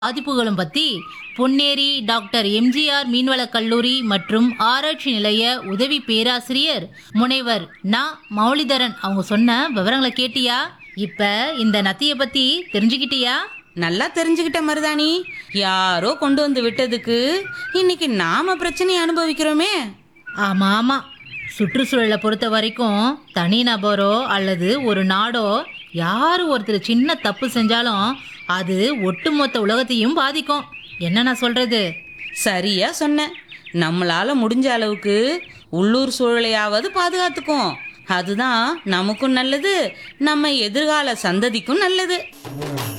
பாதிப்புகளும் பத்தி பொன்னேரி டாக்டர் எம்ஜிஆர் மீன்வளக் கல்லூரி மற்றும் ஆராய்ச்சி நிலைய உதவி பேராசிரியர் முனைவர் நா. மௌலிதரன் அவங்க சொன்ன விவரங்களை கேட்டியா? இப்ப இந்த நத்திய பத்தி தெரிஞ்சுக்கிட்டியா? நல்லா தெரிஞ்சுக்கிட்ட மருதாணி. யாரோ கொண்டு வந்து விட்டதுக்கு இன்னைக்கு நாம பிரச்சனையை அனுபவிக்கிறோமே. ஆமா ஆமா, சுற்றுச்சூழலை பொறுத்த வரைக்கும் தனிநபரோ அல்லது ஒரு நாடோ யாரு ஒருத்தர் சின்ன தப்பு செஞ்சாலும் அது ஒட்டுமொத்த உலகத்தையும் பாதிக்கும். என்ன நான் சொல்றது? சரியா சொன்ன. நம்மளால முடிஞ்ச அளவுக்கு உள்ளூர் சூழலையாவது பாதுகாத்துக்கும். அதுதான் நமக்கும் நல்லது, நம்ம எதிர்கால சந்ததிக்கும் நல்லது.